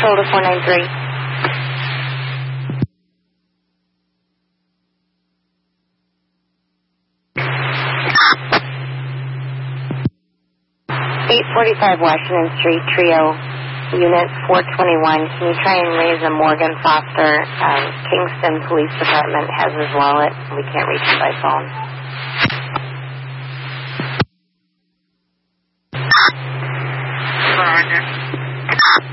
Control to 493. 845 Washington Street, Trio, Unit 421. Can you try and raise a Morgan Foster? Kingston Police Department has his wallet. We can't reach him by phone.